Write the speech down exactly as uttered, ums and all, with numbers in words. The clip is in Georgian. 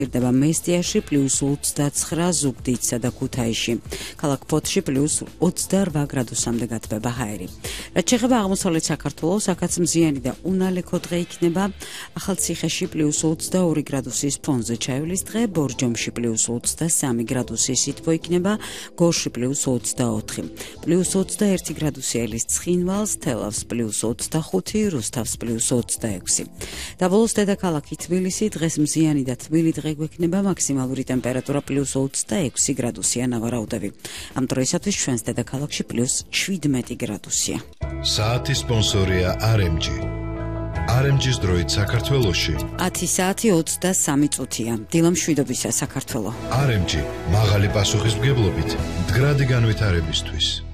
ირდება მესტიაში პლუს ოცდაცხრა, ზუგდიდსა და ქუთაისში. ქალაქ ფოთში პლუს ოცდაორ გრადუსამდე გათბება ჰაერი. რაც შეეხება აღმოსავლეთ საქართველოს, აქაც მზიანი და უნალექო დღე იქნება. ახალციხეში პლუს ოცდაორი გრადუსის ფონზე ჩაივლის დღე, ბორჯომში პლუს ოცდასამი გრადუსის სითბო იქნება, გორში პლუს ოცდაოთხი, პლუს ოცდაერთი გრადუსი ელის ცხინვალს, თელავს პლუს ოცდახუთი, რუსთავს პლუს ოცდაექვსი. დაბოლოს დედაქალაქი თბილისი დღეს მზიანი და თბილი დღე გვექნება, მაქსიმალური ტემპერატურა პლუს ოცდაექვსი გრადუსია ნავარაუდები. ამ დროისათვის ჩვენს დედაქალაქში პლუს შვიდმეტი გრადუსია. საათის სპონსორია არ ემ ჯი. არ ემ ჯის დროით საქართველოში ათი საათი ოცდასამი წუთია. დილა მშვიდობისა საქართველო. არ ემ ჯი მაღალი პასუხისმგებლობით მდგრადი განვითარებისთვის.